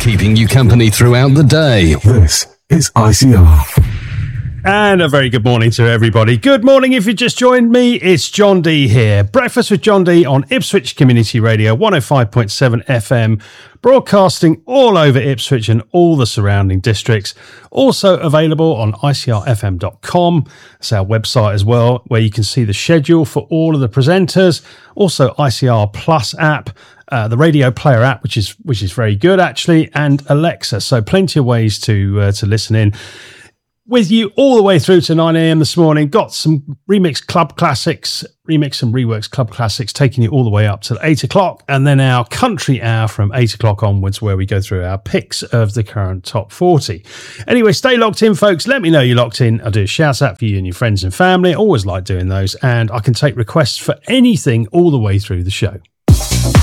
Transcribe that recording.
keeping you company throughout the day. This is ICR. And a very good morning to everybody. Good morning if you just joined me. It's John D here. Breakfast with John D on Ipswich Community Radio 105.7 FM, broadcasting all over Ipswich and all the surrounding districts. Also available on icrfm.com. That's our website as well, where you can see the schedule for all of the presenters. Also ICR Plus app, the Radio Player app, which is very good actually, and Alexa. So plenty of ways to listen in. With you all the way through to 9 a.m. this morning. Got some remix and reworks club classics, taking you all the way up to 8 o'clock. And then our country hour from 8 o'clock onwards, where we go through our picks of the current top 40. Anyway, stay locked in, folks. Let me know you're locked in. I'll do a shout out for you and your friends and family. I always like doing those. And I can take requests for anything all the way through the show.